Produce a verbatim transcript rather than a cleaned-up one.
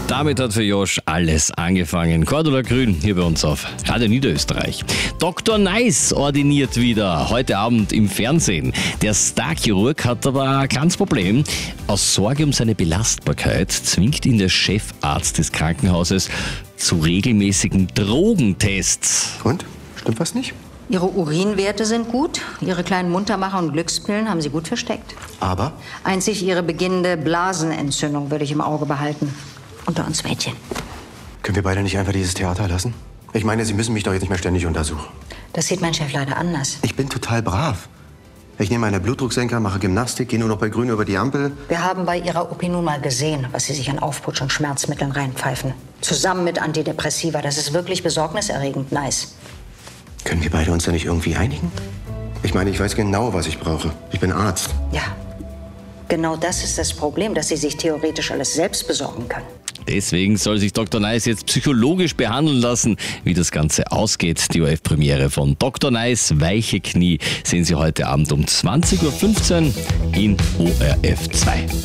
Damit hat für Josh alles angefangen. Cordula Grün hier bei uns auf Radio Niederösterreich. Doktor Nice ordiniert wieder heute Abend im Fernsehen. Der Starchirurg hat aber ein kleines Problem. Aus Sorge um seine Belastbarkeit zwingt ihn der Chefarzt des Krankenhauses zu regelmäßigen Drogentests. Und? Stimmt was nicht? Ihre Urinwerte sind gut. Ihre kleinen Muntermacher und Glückspillen haben Sie gut versteckt. Aber? Einzig Ihre beginnende Blasenentzündung würde ich im Auge behalten. Unter uns Mädchen. Können wir beide nicht einfach dieses Theater lassen? Ich meine, Sie müssen mich doch jetzt nicht mehr ständig untersuchen. Das sieht mein Chef leider anders. Ich bin total brav. Ich nehme meine Blutdrucksenker, mache Gymnastik, gehe nur noch bei Grün über die Ampel. Wir haben bei Ihrer O P nun mal gesehen, was Sie sich an Aufputsch und Schmerzmitteln reinpfeifen. Zusammen mit Antidepressiva. Das ist wirklich besorgniserregend nice. Können wir beide uns da nicht irgendwie einigen? Ich meine, ich weiß genau, was ich brauche. Ich bin Arzt. Ja, genau das ist das Problem, dass Sie sich theoretisch alles selbst besorgen können. Deswegen soll sich Doktor Nice jetzt psychologisch behandeln lassen. Wie das Ganze ausgeht, die O R F-Premiere von Doktor Nice, Weiche Knie, sehen Sie heute Abend um zwanzig Uhr fünfzehn in O R F zwei.